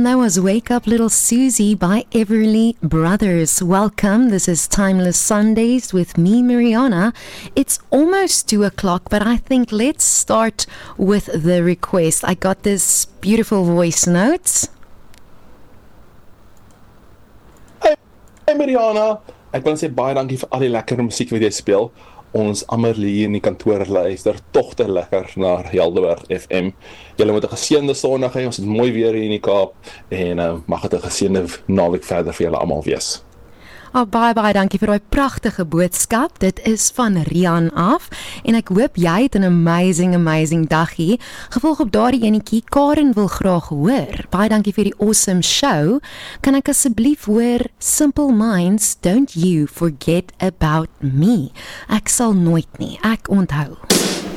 that was Wake Up Little Susie by Everly Brothers. Welcome, this is Timeless Sundays with me, Mariana. It's almost 2 o'clock, but I think let's start with the request. I got this beautiful voice note. Hey Mariana, ek wil sê baie dankie vir al die lekker musiek wat jy speel. Ons almal hier in die kantoor luister tog te lekker na Helderberg FM. Julle moet 'n geseënde Sondag hê. Ons het mooi weer hier in die Kaap en mag dit 'n geseënde naweek verder vir julle almal wees. Baie dankie vir daai pragtige boodskap. Dit is van Rian af en ek hoop jy het 'n amazing dag hier. Gevolg op daardie enetjie, Karen wil graag hoor. Baie dankie vir die awesome show. Kan ek asseblief hoor Simple Minds, Don't You Forget About Me? Ek sal nooit nie. Ek onthou.